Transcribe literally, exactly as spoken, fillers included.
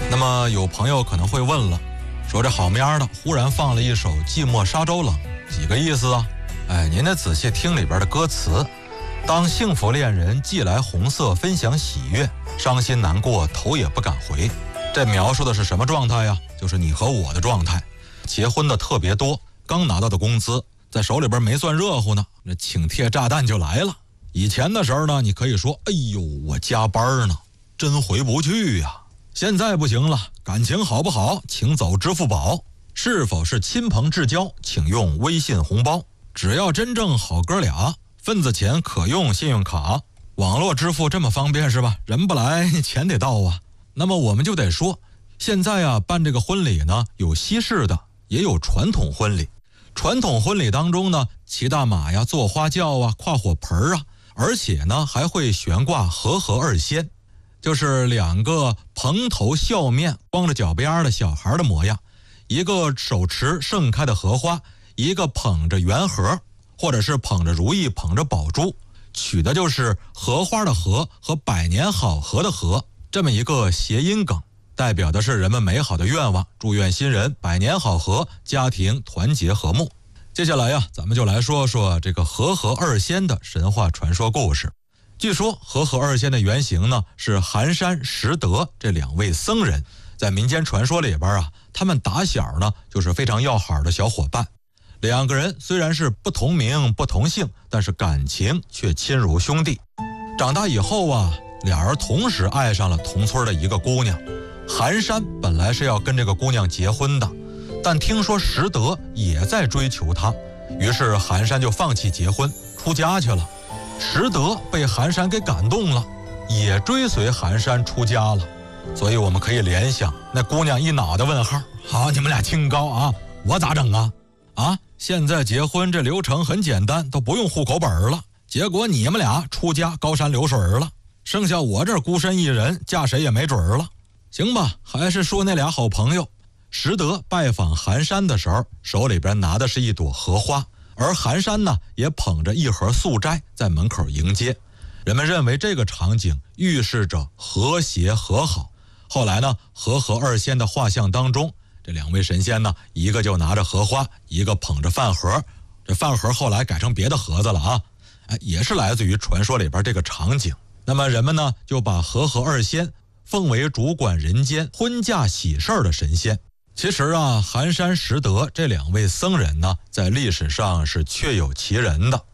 那么有朋友可能会问了，说这好面的忽然放了一首《寂寞沙洲冷》，几个意思啊？哎，您得仔细听里边的歌词。当幸福恋人寄来红色分享喜悦，伤心难过头也不敢回。这描述的是什么状态呀？就是你和我的状态。结婚的特别多，刚拿到的工资在手里边没算热乎呢，那请帖炸弹就来了。以前的时候呢，你可以说哎呦我加班呢，真回不去呀。现在不行了，感情好不好请走支付宝，是否是亲朋至交请用微信红包，只要真正好哥俩，份子钱可用信用卡。网络支付这么方便是吧？人不来钱得到啊。那么我们就得说，现在啊办这个婚礼呢，有西式的也有传统婚礼。传统婚礼当中呢，骑大马呀，坐花轿啊，跨火盆啊，而且呢还会悬挂和合二仙，就是两个蓬头笑面光着脚边的小孩的模样，一个手持盛开的荷花，一个捧着圆盒，或者是捧着如意捧着宝珠，取的就是荷花的荷和百年好合的合，这么一个谐音梗，代表的是人们美好的愿望，祝愿新人百年好合，家庭团结和睦。接下来呀，咱们就来说说这个和合二仙的神话传说故事。据说和合二仙的原型呢是寒山拾得这两位僧人，在民间传说里边啊，他们打小呢就是非常要好的小伙伴，两个人虽然是不同名不同姓，但是感情却亲如兄弟。长大以后啊，俩人同时爱上了同村的一个姑娘。寒山本来是要跟这个姑娘结婚的，但听说拾得也在追求她，于是寒山就放弃结婚出家去了。拾得被寒山给感动了，也追随寒山出家了。所以我们可以联想，那姑娘一脑袋问号，好，你们俩清高啊，我咋整啊？啊，现在结婚这流程很简单，都不用户口本了，结果你们俩出家高山流水了，剩下我这孤身一人，嫁谁也没准了。行吧，还是说那俩好朋友。拾得拜访寒山的时候，手里边拿的是一朵荷花，而寒山呢也捧着一盒素斋在门口迎接。人们认为这个场景预示着和谐和好。后来呢，和合二仙的画像当中，这两位神仙呢，一个就拿着荷花，一个捧着饭盒，这饭盒后来改成别的盒子了啊，哎，也是来自于传说里边这个场景。那么人们呢就把和合二仙奉为主管人间婚嫁喜事的神仙。其实啊，寒山拾得这两位僧人呢，在历史上是确有其人的。